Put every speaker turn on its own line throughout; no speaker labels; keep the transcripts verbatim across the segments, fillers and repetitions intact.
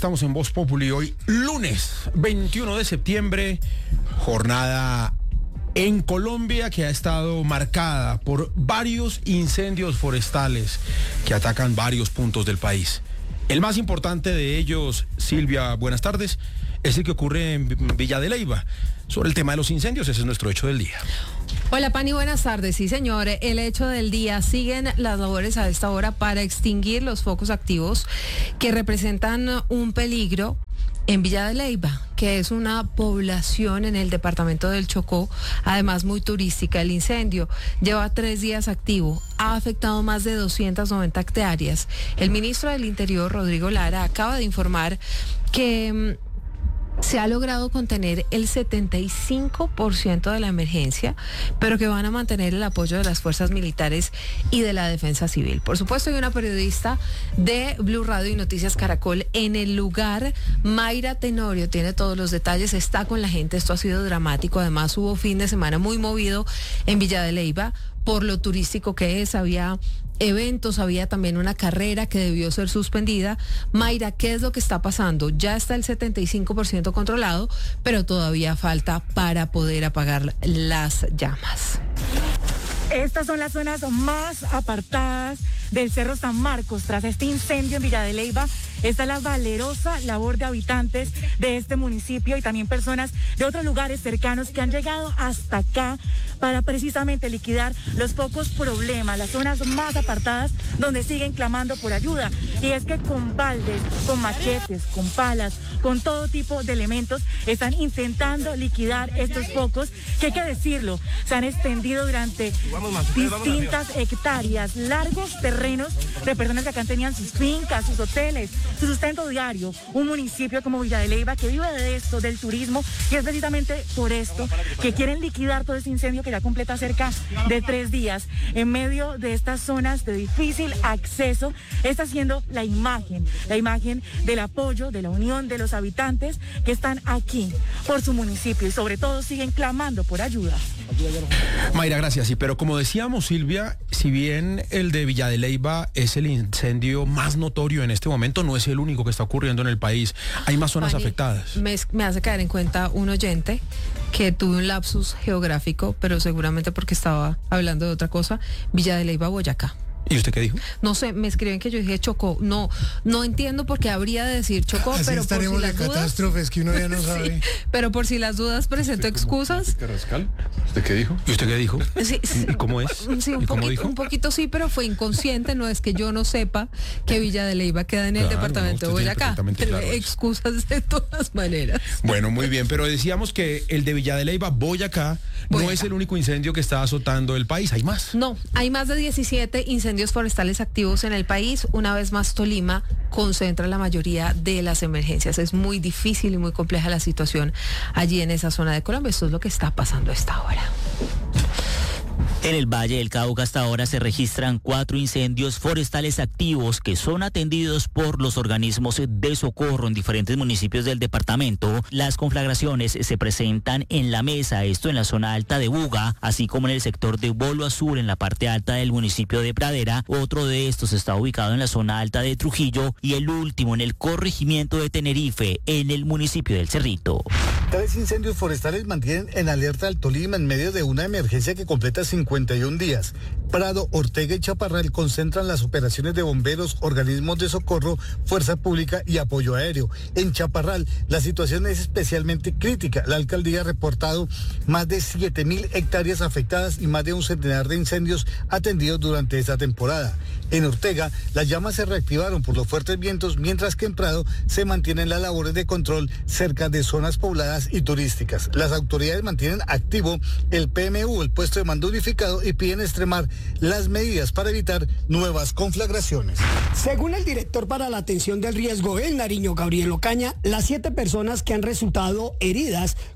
estamos en Voz Populi hoy, lunes veintiuno de septiembre, jornada en Colombia que ha estado marcada por varios incendios forestales que atacan varios puntos del país. El más importante de ellos, Silvia, buenas tardes, es el que ocurre en Villa de Leyva. Sobre el tema de los incendios, ese es nuestro hecho del día.
Hola, Pani, buenas tardes. Sí, señor, el hecho del día. Siguen las labores a esta hora para extinguir los focos activos que representan un peligro en Villa de Leyva, que es una población en el departamento del Chocó, además muy turística. El incendio lleva tres días activo, ha afectado más de doscientas noventa hectáreas. El ministro del Interior, Rodrigo Lara, acaba de informar que se ha logrado contener el setenta y cinco por ciento de la emergencia, pero que van a mantener el apoyo de las fuerzas militares y de la defensa civil. Por supuesto, hay una periodista de Blue Radio y Noticias Caracol en el lugar. Mayra Tenorio tiene todos los detalles, está con la gente. Esto ha sido dramático. Además, hubo fin de semana muy movido en Villa de Leyva por lo turístico que es. Había eventos, había también una carrera que debió ser suspendida. Mayra, ¿qué es lo que está pasando? Ya está el setenta y cinco por ciento controlado, pero todavía falta para poder apagar las llamas.
Estas son las zonas más apartadas del Cerro San Marcos tras este incendio en Villa de Leyva. Esta es la valerosa labor de habitantes de este municipio y también personas de otros lugares cercanos que han llegado hasta acá para precisamente liquidar los pocos problemas, las zonas más apartadas donde siguen clamando por ayuda. Y es que con baldes, con machetes, con palas, con todo tipo de elementos están intentando liquidar estos focos que, hay que decirlo, se han extendido durante distintas hectáreas, largos terrenos de personas que acá tenían sus fincas, sus hoteles, su sustento diario. Un municipio como Villa de Leyva que vive de esto, del turismo, y es precisamente por esto que quieren liquidar todo este incendio que ya completa cerca de tres días. En medio de estas zonas de difícil acceso está siendo la imagen, la imagen del apoyo, de la unión de los habitantes que están aquí por su municipio y sobre todo siguen clamando por ayuda.
Mayra, gracias. Sí, pero como decíamos, Silvia, si bien el de Villa de Leyva es el incendio más notorio en este momento, no es el único que está ocurriendo en el país. Hay más zonas
Pani,
afectadas.
Me, me hace caer en cuenta un oyente que tuve un lapsus geográfico, pero seguramente porque estaba hablando de otra cosa. Villa de Leyva, Boyacá.
¿Y usted qué dijo?
No sé, me escriben que yo dije Chocó. No, no entiendo por qué habría de decir Chocó,
Así
pero por si
estaremos
las
de
dudas,
catástrofes que uno ya no sabe.
sí, pero por si las dudas presento excusas.
Carrascal? ¿Usted qué dijo?
¿Y usted qué dijo?
Sí, sí.
¿Y cómo es?
Sí, un
¿Y cómo
poquito,
dijo?
un poquito sí, pero fue inconsciente. No es que yo no sepa que Villa de Leyva queda en el
Claro,
departamento
no,
de
usted tiene
Boyacá.
perfectamente claro eso.
Excusas de todas maneras.
Bueno, muy bien, pero decíamos que el de Villa de Leyva, Boyacá, no
Boyacá.
es el único incendio que está azotando el país, hay más.
No, hay más de diecisiete incendios forestales activos en el país. Una vez más, Tolima concentra la mayoría de las emergencias. Es muy difícil y muy compleja la situación allí en esa zona de Colombia. Esto es lo que está pasando a esta hora.
En el Valle del Cauca hasta ahora se registran cuatro incendios forestales activos que son atendidos por los organismos de socorro en diferentes municipios del departamento. Las conflagraciones se presentan en La Mesa, esto en la zona alta de Buga, así como en el sector de Bolo Azul en la parte alta del municipio de Pradera. Otro de estos está ubicado en la zona alta de Trujillo y el último en el corregimiento de Tenerife, en el municipio del Cerrito.
Tres incendios forestales mantienen en alerta al Tolima en medio de una emergencia que completa cincuenta y un días. Prado, Ortega y Chaparral concentran las operaciones de bomberos, organismos de socorro, fuerza pública y apoyo aéreo. En Chaparral, la situación es especialmente crítica. La alcaldía ha reportado más de siete mil hectáreas afectadas y más de un centenar de incendios atendidos durante esta temporada. En Ortega, las llamas se reactivaron por los fuertes vientos, mientras que en Prado se mantienen las labores de control cerca de zonas pobladas y turísticas. Las autoridades mantienen activo el P M U, el puesto de mando unificado, y piden extremar las medidas para evitar nuevas conflagraciones.
Según el director para la atención del riesgo en Nariño, Gabriel Ocaña, las siete personas que han resultado heridas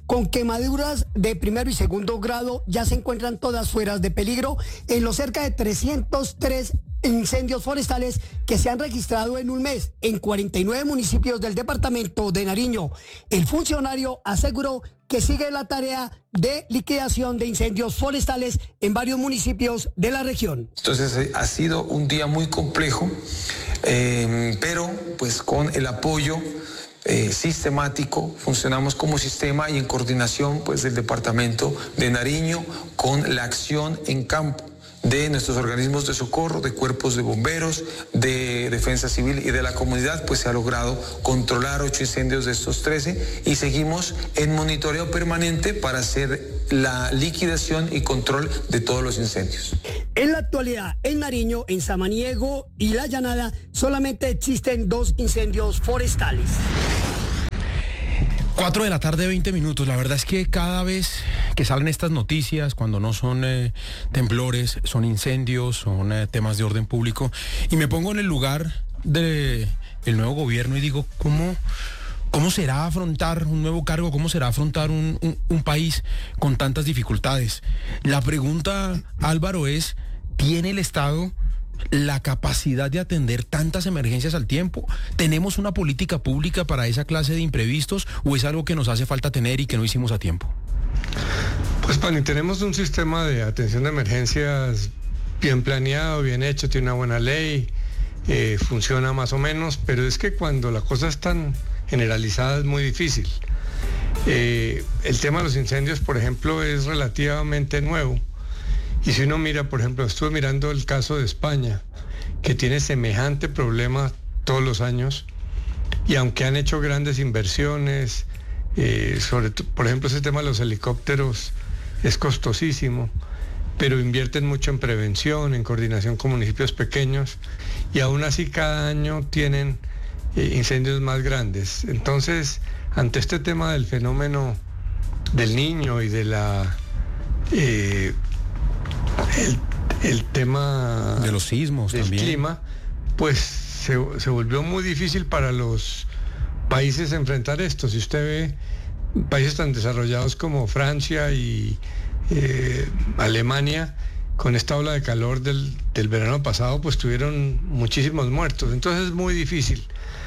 con quemaduras de primero y segundo grado. Ya se encuentran todas fuera de peligro en los cerca de trescientos tres incendios forestales que se han registrado en un mes en cuarenta y nueve municipios del departamento de Nariño. El funcionario aseguró que sigue la tarea de liquidación de incendios forestales en varios municipios de la región.
Entonces ha sido un día muy complejo, eh, pero pues con el apoyo eh, sistemático, funcionamos como sistema y en coordinación pues del departamento de Nariño con la acción en campo de nuestros organismos de socorro, de cuerpos de bomberos, de defensa civil y de la comunidad, pues se ha logrado controlar ocho incendios de estos trece y seguimos en monitoreo permanente para hacer la liquidación y control de todos los incendios.
En la actualidad, en Nariño, en Samaniego y La Llanada, solamente existen dos incendios forestales.
Cuatro de la tarde, veinte minutos. La verdad es que cada vez que salen estas noticias, cuando no son eh, temblores, son incendios, son eh, temas de orden público, y me pongo en el lugar del nuevo gobierno y digo, ¿cómo, cómo será afrontar un nuevo cargo? ¿Cómo será afrontar un, un, un país con tantas dificultades? La pregunta, Álvaro, es, ¿tiene el Estado la capacidad de atender tantas emergencias al tiempo? ¿Tenemos una política pública para esa clase de imprevistos o es algo que nos hace falta tener y que no hicimos a tiempo?
Pues, Pani, tenemos un sistema de atención de emergencias bien planeado, bien hecho, tiene una buena ley, eh, funciona más o menos, pero es que cuando la cosa es tan generalizada es muy difícil. Eh, el tema de los incendios, por ejemplo, es relativamente nuevo. Y si uno mira, por ejemplo, estuve mirando el caso de España, que tiene semejante problema todos los años, y aunque han hecho grandes inversiones, eh, sobre por ejemplo, ese tema de los helicópteros es costosísimo, pero invierten mucho en prevención, en coordinación con municipios pequeños, y aún así cada año tienen eh, incendios más grandes. Entonces, ante este tema del fenómeno del Niño y de la... Eh, El, el tema
de los sismos
del
también.
clima, pues se, se volvió muy difícil para los países enfrentar esto. Si usted ve países tan desarrollados como Francia y eh, Alemania, con esta ola de calor del, del verano pasado, pues tuvieron muchísimos muertos. Entonces es muy difícil.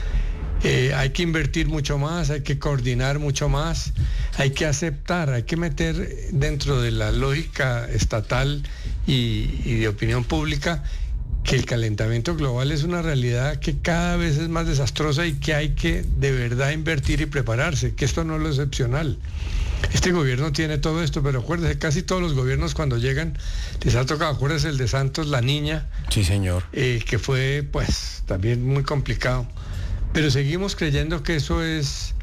Eh, hay que invertir mucho más, hay que coordinar mucho más, hay que aceptar, hay que meter dentro de la lógica estatal y, y de opinión pública que el calentamiento global es una realidad que cada vez es más desastrosa y que hay que de verdad invertir y prepararse, que esto no es lo excepcional. Este gobierno tiene todo esto, pero acuérdese, casi todos los gobiernos cuando llegan les ha tocado, acuérdese el de Santos, La Niña.
Sí, señor.
Eh, que fue pues también muy complicado. Pero seguimos creyendo que eso es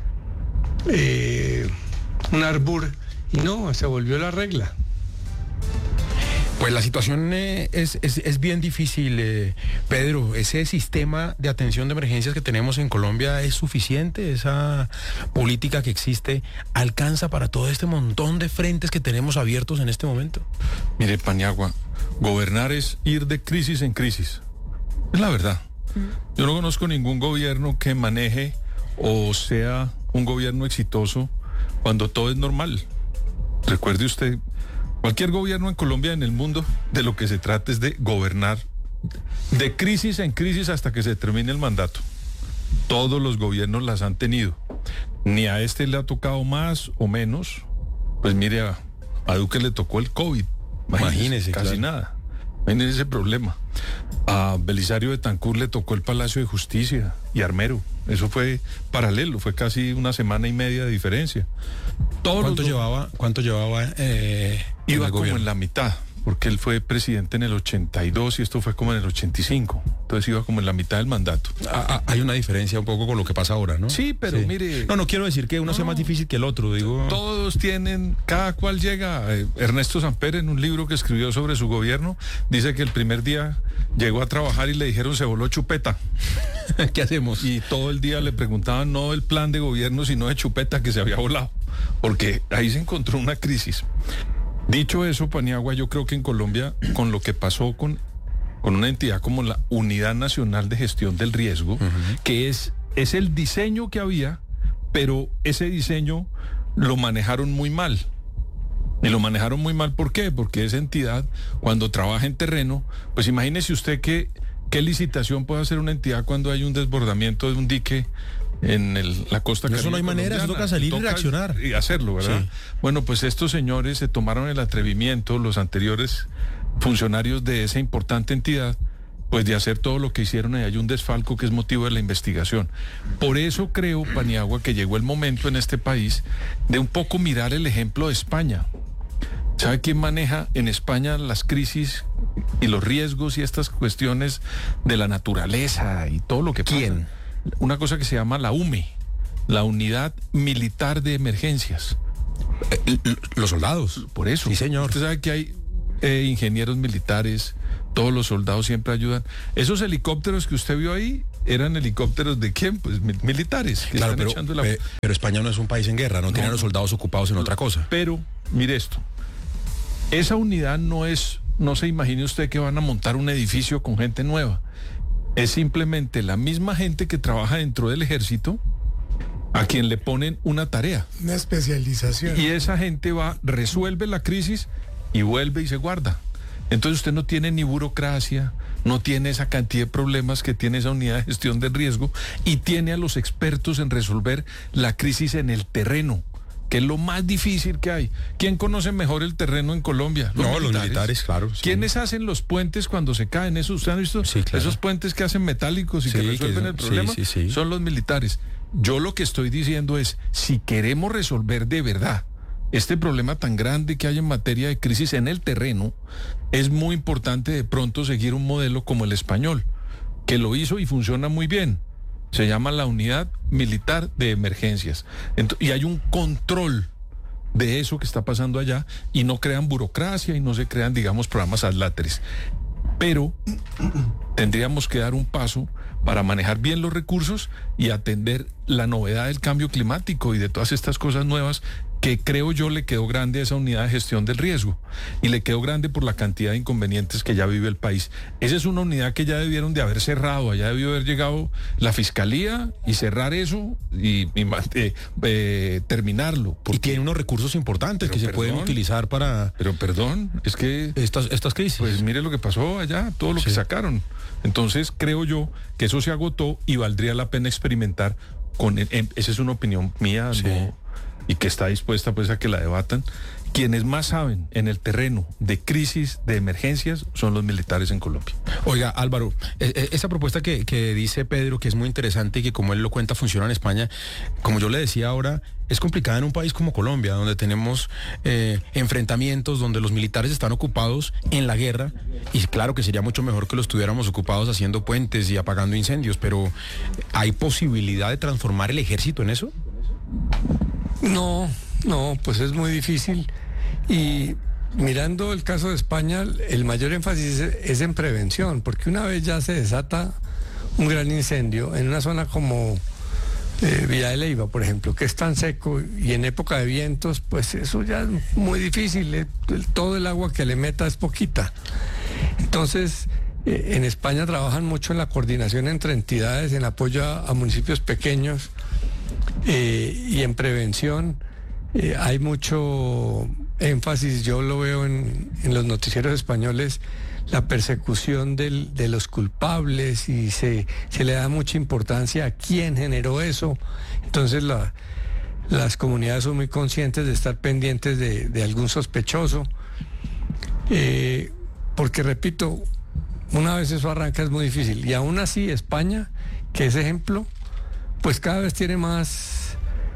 eh, un arbur y no, se volvió la regla.
Pues la situación eh, es, es, es bien difícil, eh, Pedro. ¿Ese sistema de atención de emergencias que tenemos en Colombia es suficiente? ¿Esa política que existe alcanza para todo este montón de frentes que tenemos abiertos en este momento?
Mire, Paniagua, gobernar es ir de crisis en crisis. Es la verdad. Yo no conozco ningún gobierno que maneje o sea un gobierno exitoso cuando todo es normal. Recuerde usted, cualquier gobierno en Colombia, en el mundo, de lo que se trata es de gobernar de crisis en crisis hasta que se termine el mandato. Todos los gobiernos las han tenido. Ni a este le ha tocado más o menos. Pues mire, a, a Duque le tocó el COVID. Imagínese,
Imagínese,
casi
claro.
nada. Imagínese ese problema. A Belisario Betancur le tocó el Palacio de Justicia y Armero. Eso fue paralelo, fue casi una semana y media de diferencia. Todos
¿Cuánto
los...
llevaba? ¿Cuánto llevaba? Eh,
Iba
el
como
gobierno?
en la mitad, porque él fue presidente en el ochenta y dos y esto fue como en el ochenta y cinco. Entonces iba como en la mitad del mandato.
Ah, ah, hay una diferencia un poco con lo que pasa ahora, ¿no?
Sí, pero mire...
No, no quiero decir que uno sea
No.
más difícil que el otro, digo...
Todos tienen, cada cual llega. eh, Ernesto Samper, en un libro que escribió sobre su gobierno, dice que el primer día llegó a trabajar y le dijeron se voló chupeta.
¿Qué hacemos?
Y todo el día le preguntaban no el plan de gobierno, sino de chupeta que se había volado, porque ahí se encontró una crisis. Dicho eso, Paniagua, yo creo que en Colombia, con lo que pasó con, con una entidad como la Unidad Nacional de Gestión del Riesgo, uh-huh. que es, es el diseño que había, pero ese diseño lo manejaron muy mal. Y lo manejaron muy mal, ¿por qué? Porque esa entidad, cuando trabaja en terreno, pues imagínese usted que, qué licitación puede hacer una entidad cuando hay un desbordamiento de un dique en el, la costa caribe.
Eso no hay manera, eso toca salir y reaccionar.
Y hacerlo, ¿verdad?
Sí.
Bueno, pues estos señores se tomaron el atrevimiento, los anteriores funcionarios de esa importante entidad, pues de hacer todo lo que hicieron, y hay un desfalco que es motivo de la investigación. Por eso creo, Paniagua, que llegó el momento en este país de un poco mirar el ejemplo de España. ¿Sabe quién maneja en España las crisis y los riesgos y estas cuestiones de la naturaleza y todo lo que pasa?
¿Quién?
Una cosa que se llama la U M E, la Unidad Militar de Emergencias.
Eh, los soldados.
Por eso.
Sí, señor.
Usted sabe que hay eh, ingenieros militares, todos los soldados siempre ayudan. Esos helicópteros que usted vio ahí eran helicópteros de quién, pues mi- militares. Que
Claro,
están
pero,
echando la...
pe- pero España no es un país en guerra, no,
No,
tiene a los
no.
soldados ocupados en otra cosa.
Pero, mire esto, esa unidad no es, no se imagine usted que van a montar un edificio con gente nueva. Es simplemente la misma gente que trabaja dentro del ejército a quien le ponen una tarea.
Una especialización.
Y esa gente va, resuelve la crisis y vuelve y se guarda. Entonces usted no tiene ni burocracia, no tiene esa cantidad de problemas que tiene esa unidad de gestión del riesgo, y tiene a los expertos en resolver la crisis en el terreno, que es lo más difícil que hay. ¿Quién conoce mejor el terreno en Colombia?
No, los militares, claro, sí.
¿Quiénes hacen los puentes cuando se caen? ¿Eso usted ha visto?
Sí, claro.
Esos puentes que hacen metálicos y
Sí,
que
que
resuelven
son-
el problema
sí, sí, sí.
son los militares. Yo lo que estoy diciendo es, si queremos resolver de verdad este problema tan grande que hay en materia de crisis en el terreno, es muy importante de pronto seguir un modelo como el español, que lo hizo y funciona muy bien. Se llama la Unidad Militar de Emergencias. Ent- y hay un control de eso que está pasando allá, y no crean burocracia y no se crean, digamos, programas adláteres. Pero tendríamos que dar un paso para manejar bien los recursos y atender la novedad del cambio climático y de todas estas cosas nuevas que creo yo le quedó grande a esa unidad de gestión del riesgo, y le quedó grande por la cantidad de inconvenientes que ya vive el país. Esa es una unidad que ya debieron de haber cerrado, allá debió haber llegado la fiscalía y cerrar eso y, y eh, eh, terminarlo.
Y tiene unos recursos importantes
Pero
que se
perdón.
pueden utilizar para
Pero perdón, es que...
estas, estas crisis.
Pues mire lo que pasó allá, todo lo
Sí.
que sacaron. Entonces creo yo que eso se agotó y valdría la pena experimentar con... en- esa es una opinión mía,
Sí.
¿no? Y que está dispuesta pues a que la debatan. Quienes más saben en el terreno de crisis, de emergencias, son los militares en Colombia.
Oiga, Álvaro, e- e- esa propuesta que, que dice Pedro, que es muy interesante y que como él lo cuenta funciona en España, como yo le decía ahora, es complicada en un país como Colombia, donde tenemos eh, enfrentamientos, donde los militares están ocupados en la guerra, y claro que sería mucho mejor que los estuviéramos ocupados haciendo puentes y apagando incendios, pero ¿hay posibilidad de transformar el ejército en eso?
No, no, pues es muy difícil. Y mirando el caso de España, el mayor énfasis es, es en prevención, porque una vez ya se desata un gran incendio en una zona como eh, Villa de Leyva, por ejemplo, que es tan seco, y en época de vientos, pues eso ya es muy difícil. eh, el- todo el agua que le meta es poquita. Entonces, eh, en España trabajan mucho en la coordinación entre entidades, en apoyo a, a municipios pequeños. Eh, y en prevención eh, hay mucho énfasis, yo lo veo en, en los noticieros españoles, la persecución del- de los culpables, y se, se le da mucha importancia a quién generó eso. Entonces la- las comunidades son muy conscientes de estar pendientes de, de algún sospechoso, Eh, porque repito, una vez eso arranca es muy difícil, y aún así España, que es ejemplo, pues cada vez tiene más,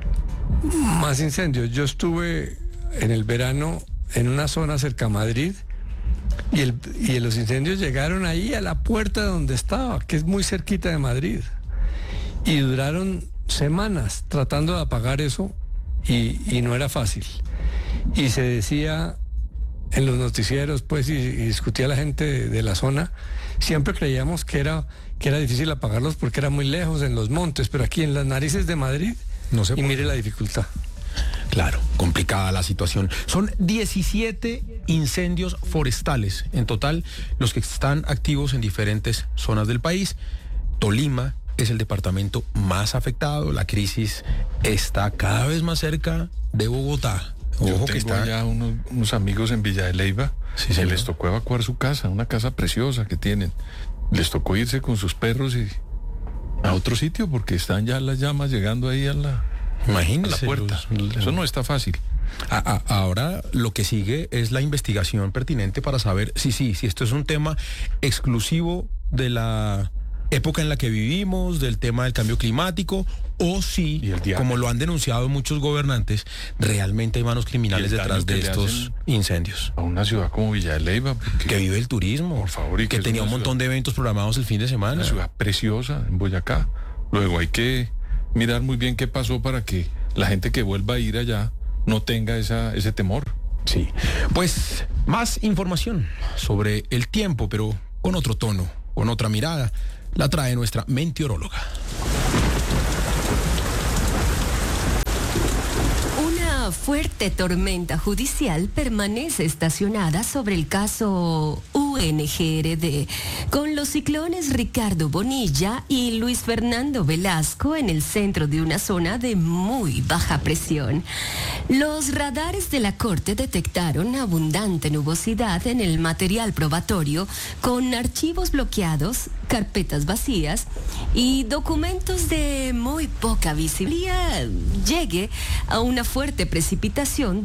más incendios. Yo estuve en el verano en una zona cerca a Madrid, y, el, y los incendios llegaron ahí a la puerta donde estaba, que es muy cerquita de Madrid, y duraron semanas tratando de apagar eso, y, y no era fácil. Y se decía en los noticieros, pues, y, y discutía la gente de, de la zona, siempre creíamos que era, que era difícil apagarlos porque era muy lejos, en los montes, pero aquí en las narices de Madrid,
No se
y
puede.
mire la dificultad.
Claro, complicada la situación. Son diecisiete incendios forestales en total los que están activos en diferentes zonas del país. Tolima, es el departamento más afectado. La crisis está cada vez más cerca de Bogotá.
Yo
Ojo
tengo
que está
allá unos, unos amigos en Villa de Leyva,
Sí,
que
señor.
les tocó evacuar su casa, una casa preciosa que tienen. Les tocó irse con sus perros y a otro sitio porque están ya las llamas llegando ahí a la, a la
Imagínense,
puerta.
los-
Eso no está fácil.
A- a- ahora lo que sigue es la investigación pertinente para saber si sí, si esto es un tema exclusivo de la época en la que vivimos, del tema del cambio climático, o si,
Y el diario.
como lo han denunciado muchos gobernantes, realmente hay manos criminales
Y el daño
detrás de
que le
estos
hacen
incendios.
A una ciudad como Villa de Leyva, porque
Que vive el turismo,
Por favor, y que
que
es
tenía
una
un montón
ciudad-
de eventos programados el fin de semana.
una ciudad preciosa en Boyacá. Luego hay que mirar muy bien qué pasó para que la gente que vuelva a ir allá no tenga esa, ese temor.
Sí. Pues más información sobre el tiempo, pero con otro tono, con otra mirada, la trae nuestra meteoróloga.
Una fuerte tormenta judicial permanece estacionada sobre el caso U N G R D, con los ciclones Ricardo Bonilla y Luis Fernando Velasco en el centro de una zona de muy baja presión. Los radares de la Corte detectaron abundante nubosidad en el material probatorio, con archivos bloqueados, carpetas vacías y documentos de muy poca visibilidad. Llegue a una fuerte precipitación